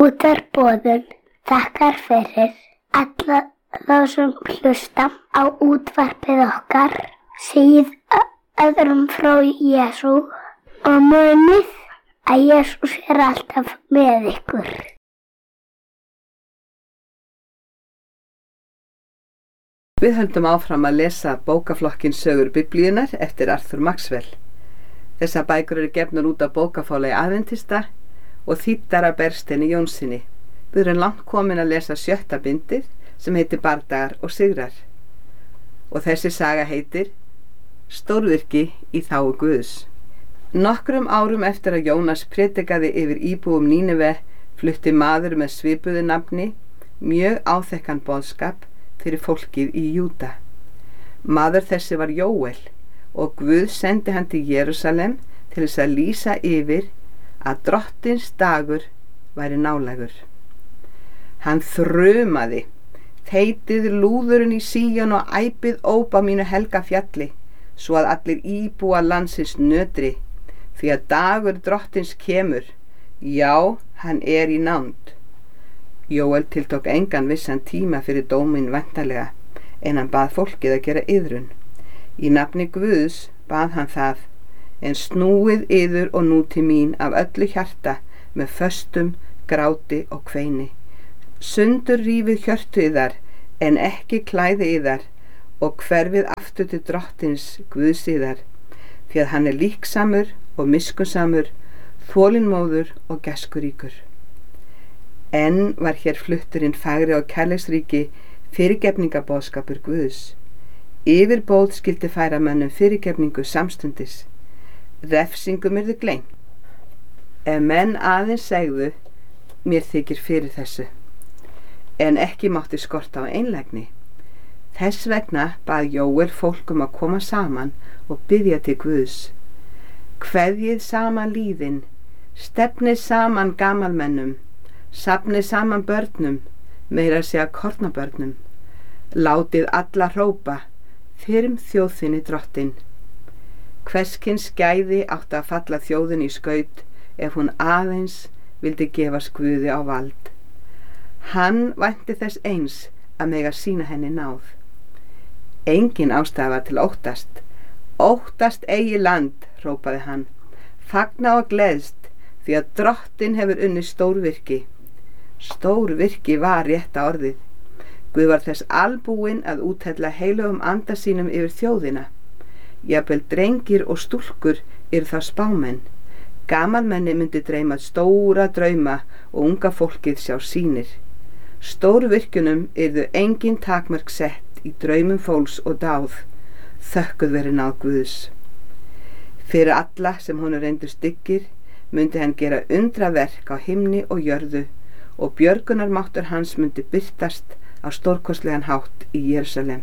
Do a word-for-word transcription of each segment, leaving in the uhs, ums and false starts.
Útvarpsboðun þakkar fyrir alla þá sem hlusta á útvarpið okkar, segið öðrum frá Jesú og munið að Jesús er alltaf með ykkur. Við höldum áfram að lesa bókaflokkinn Sögur Biblíunnar eftir Arthur Maxwell. Þessar bækur eru gefnar út af bókafálagi Adventista og þýddar af Bergsteini Jónssyni. Við erum langt komin að lesa sjötta bindið sem heitir Bardagar og sigrar. Og þessi saga heitir Stórvirki í þágu Guðs. Nokkrum árum eftir að Jónas predikaði yfir íbúum Nínive flutti maður með svipuðu nafni mjög áþekkan boðskap fyrir fólkið í Júda. Maður þessi var Jóel og Guð sendi hann til Jerúsalem til þess að lýsa yfir að drottins dagur væri nálægur. Hann þrumaði: Þeytið lúðurinn í Síon og æpið óp á mínu helga fjalli, svo að allir íbúa landsins nötri, því að dagur drottins kemur, já, hann er í nánd. Jóel tiltók engan vissan tíma fyrir dóminn væntanlega, en hann bað fólkið að gera iðrun. Í nafni Guðs bað hann það: en snúið yður og núti mín af öllu hjarta með föstum, gráti og kveini. Sundur rífið hjörtu yðar, en ekki klæði yðar, og hverfið aftur til drottins Guðs yðar, því að hann er líksamur og miskunnsamur, þolinmóður og gæskuríkur. Enn var hér flutturinn fagri og kærleiksríki fyrirgefningaboðskapur Guðs. Yfirbóð skyldi færa mönnum fyrirgefningu samstundis. Refsingum yrðu gleymt. Ef menn aðeins segðu: mér þykir fyrir þessu, en ekki mátti skorta á einlægni. Þess vegna bað Jóel fólk um að koma saman og biðja til Guðs. Kveðjið saman líðin, stefnið saman gamalmennum, safnið saman börnum, meira að segja kornabörnum. Látið alla hrópa: þyrm þjóðinni drottin. Hverskins gæði átti að falla þjóðin í skaut ef hún aðeins vildi gefast Guði á vald. Hann vænti þess eins að mega sýna henni náð. Engin ástæða var til óttast. Óttast eigi land, hrópaði hann. Fagna og gleðst, því að drottin hefur unnið stórvirki. Stórvirki var rétta orðið. Guð var þess albúinn að úthella heilögum anda sínum yfir þjóðina. Jafnvel drengir og stúlkur eru þá spámenn. Gamalmenni myndi dreyma stóra drauma og unga fólkið sjá sýnir. Stórvirkjunum yrðu engin takmörk sett í draumum fólks og dáð, þökkuð verið náð Guðs. Fyrir alla sem honum reyndust dyggir myndi hann gera undraverk á himni og jörðu, og björgunarmáttur hans myndi birtast á stórkostlegan hátt í Jerúsalem.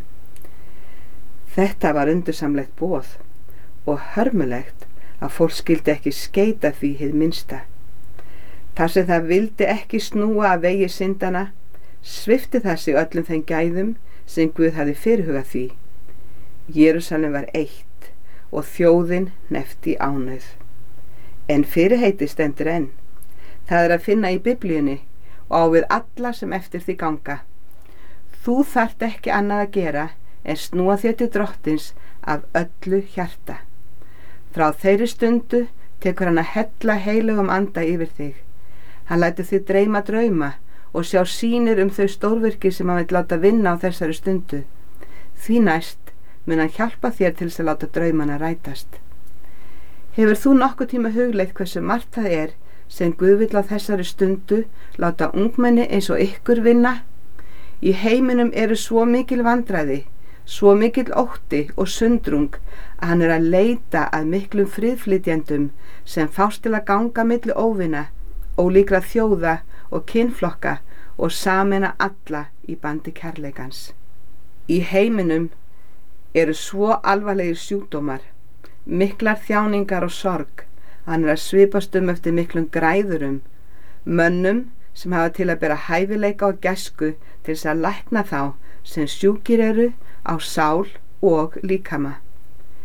Þetta var undursamlegt boð og hörmulegt að fólk skyldi ekki skeita því hið minnsta. Þar sem það vildi ekki snúa að vegi syndana, svipti það sig öllum þeim gæðum sem Guð hafði fyrirhugað því. Jerúsalem var eitt og þjóðin hneppt í ánauð. En fyrirheiti stendur enn. Það er að finna í Biblíunni og á við alla sem eftir því ganga. Þú þarft ekki annað að gera en snúa þér til drottins af öllu hjarta. Frá þeirri stundu tekur hann að hella heilögum anda yfir þig. Hann lætur þig dreyma drauma og sjá sýnir um þau stórvirki sem hann vill láta vinna á þessari stundu. Því næst mun hann hjálpa þér til þess að láta draumana rætast. Hefur þú nokkuð tíma hugleitt hversu margt það er sem Guð vill á þessari stundu láta ungmenni eins og ykkur vinna? Í heiminum eru svo mikil vandræði, svo mikill ótti og sundrung að hann er að leita að miklum friðflytjendum sem fást til að ganga milli óvina, ólíkra þjóða og kynflokka og sameina alla í bandi kærleikans. Í heiminum eru svo alvarlegir sjúkdómar, miklar þjáningar og sorg að hann er að svipast um eftir miklum græðurum, mönnum sem hafa til að bera hæfileika og gæsku til þess að lækna þá sem sjúkir eru á sál og líkama.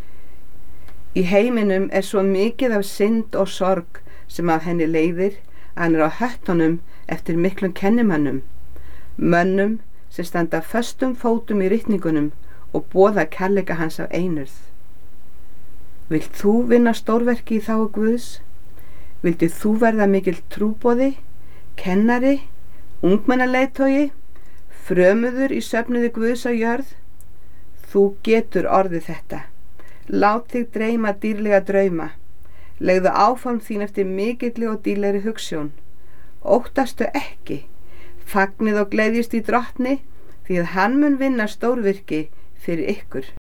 Í heiminum er svo mikið af synd og sorg sem af henni leiðir Hann er á höttunum eftir miklum kennimönnum, mönnum sem standa föstum fótum í ritningunum og boða kærleika hans af einurð. Vilt þú vinna stórverki í þágu Guðs? Vildu þú verða mikill trúboði, kennari, ungmennaleiðtogi, frömuður í söfnuði Guðs á jörð? Þú getur orðið þetta. Lát þig dreyma dýrlega drauma. Legðu áform þín eftir mikilli og dýrlegri hugsjón. Óttastu ekki. Fagnið og gleðjist í Drottni, því að hann mun vinna stórvirki fyrir ykkur.